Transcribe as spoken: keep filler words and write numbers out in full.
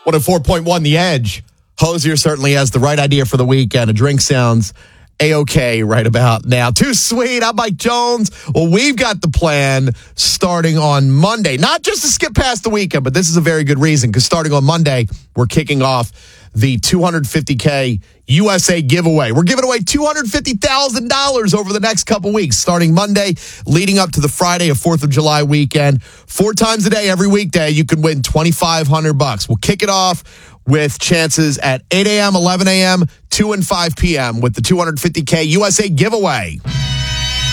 one oh four point one The Edge. Hosier certainly has the right idea for the weekend. A drink sounds A-OK right about now. Too sweet. I'm Mike Jones. Well, we've got the plan starting on Monday. Not just to skip past the weekend, but this is a very good reason, because starting on Monday, we're kicking off the two hundred fifty K U S A giveaway. We're giving away two hundred fifty thousand dollars over the next couple weeks, starting Monday, leading up to the Friday of fourth of July weekend. Four times a day, every weekday, you can win twenty-five hundred bucks. We'll kick it off with chances at eight a.m., eleven a.m., two and five p.m. with the two hundred fifty K U S A giveaway.